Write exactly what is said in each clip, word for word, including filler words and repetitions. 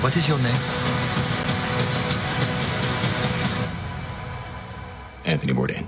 What is your name? Anthony Bourdain.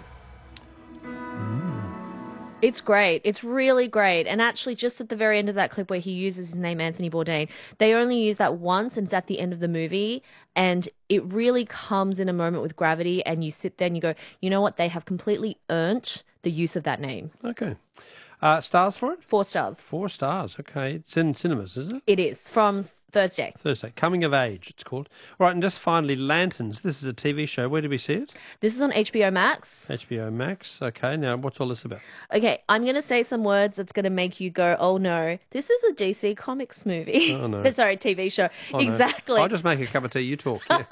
It's great. It's really great. And actually, just at the very end of that clip where he uses his name, Anthony Bourdain, they only use that once, and it's at the end of the movie. And it really comes in a moment with gravity, and you sit there and you go, you know what? They have completely earned the use of that name. Okay. Uh, stars for it? Four stars. Four stars. Okay. It's in cinemas, is it? It is, from Thursday. Thursday. Coming of Age, it's called. All right, and just finally, Lanterns. This is a T V show. Where did we see it? This is on H B O Max. H B O Max. Okay, now what's all this about? Okay, I'm going to say some words that's going to make you go, oh no, this is a D C Comics movie. Oh no. Sorry, T V show. Oh, no. Exactly. I'll just make a cup of tea, you talk. Yeah.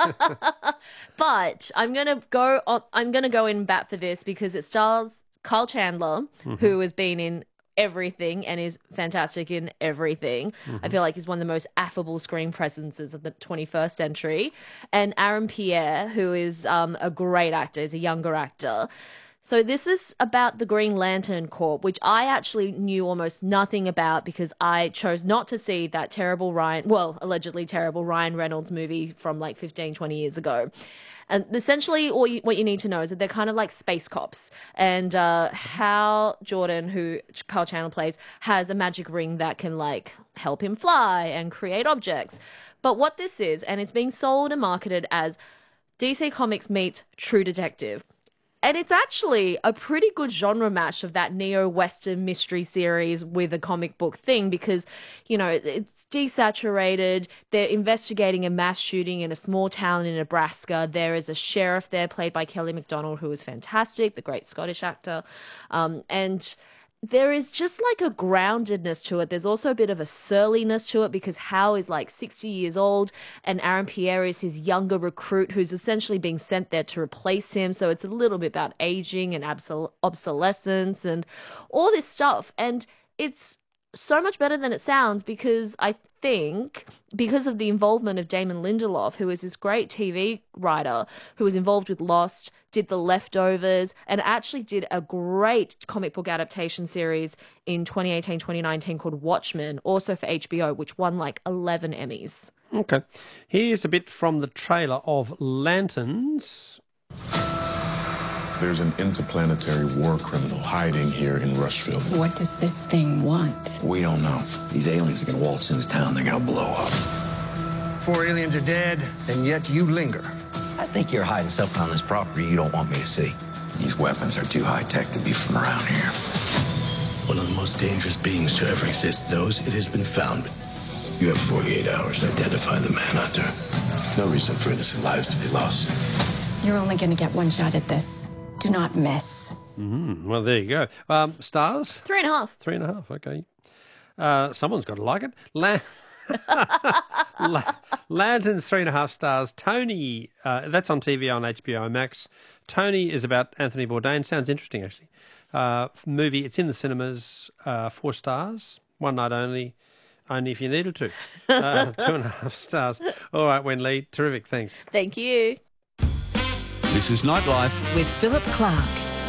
But I'm going to go on, I'm going to go in bat for this because it stars Kyle Chandler, mm-hmm. who has been in everything and is fantastic in everything. Mm-hmm. I feel like he's one of the most affable screen presences of the twenty-first century. And Aaron Pierre, who is um, a great actor, is a younger actor. So this is about the Green Lantern Corps, which I actually knew almost nothing about because I chose not to see that terrible Ryan, well, allegedly terrible Ryan Reynolds movie from like fifteen, twenty years ago. And essentially all you, what you need to know is that they're kind of like space cops. And uh, Hal Jordan, who Kyle Chandler plays, has a magic ring that can like help him fly and create objects. But what this is, and it's being sold and marketed as D C Comics meets True Detective. And it's actually a pretty good genre mash of that neo-Western mystery series with a comic book thing because, you know, it's desaturated. They're investigating a mass shooting in a small town in Nebraska. There is a sheriff there played by Kelly MacDonald, who is fantastic, the great Scottish actor. Um, and there is just like a groundedness to it. There's also a bit of a surliness to it because Hal is like sixty years old and Aaron Pierre is his younger recruit who's essentially being sent there to replace him. So it's a little bit about aging and obsol- obsolescence and all this stuff. And it's so much better than it sounds because I think because of the involvement of Damon Lindelof, who is this great T V writer who was involved with Lost, did The Leftovers, and actually did a great comic book adaptation series in twenty eighteen, twenty nineteen called Watchmen, also for H B O, which won like eleven Emmys. Okay. Here's a bit from the trailer of Lanterns. There's an interplanetary war criminal hiding here in Rushville. What does this thing want? We don't know. These aliens are going to waltz into town. They're going to blow up. Four aliens are dead, and yet you linger. I think you're hiding something on this property you don't want me to see. These weapons are too high-tech to be from around here. One of the most dangerous beings to ever exist knows it has been found. You have forty-eight hours to identify the manhunter. There's no reason for innocent lives to be lost. You're only going to get one shot at this. Do not miss. Mm, well, there you go. Um, stars? Three and a half. Three and a half, okay. Uh, someone's got to like it. La- La- Lanterns, three and a half stars. Tony, uh, that's on T V on H B O Max. Tony is about Anthony Bourdain. Sounds interesting, actually. Uh, movie, it's in the cinemas, uh, four stars, one night only, only if you needed to. Uh, two and a half stars. All right, Wendy, terrific, thanks. Thank you. This is Nightlife with Philip Clark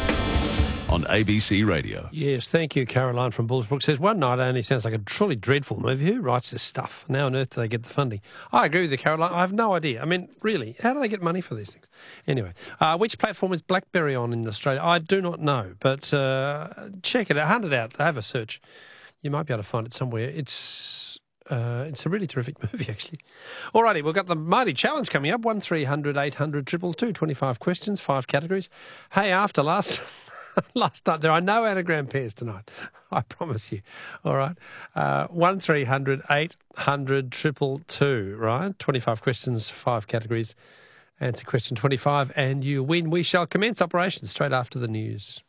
on A B C Radio. Yes, thank you. Caroline from Bullsbrook says, one night only sounds like a truly dreadful movie. Who writes this stuff? How on earth do they get the funding? I agree with you, Caroline. I have no idea. I mean, really, how do they get money for these things? Anyway, uh, which platform is BlackBerry on in Australia? I do not know, but uh, check it out, hunt it out, have a search. You might be able to find it somewhere. It's... Uh, it's a really terrific movie, actually. Alrighty, we've got the Mighty Challenge coming up. one three hundred eight hundred two two two, twenty-five questions, five categories. Hey, after last last night, there are no anagram pairs tonight. I promise you. All right. Uh, one three hundred eight hundred two two two, right? twenty-five questions, five categories. Answer question twenty-five and you win. We shall commence operations straight after the news.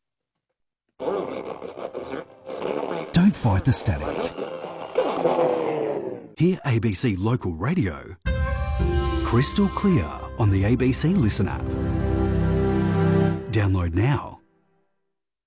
Don't fight the static. Hear A B C Local Radio crystal clear on the A B C Listen app. Download now.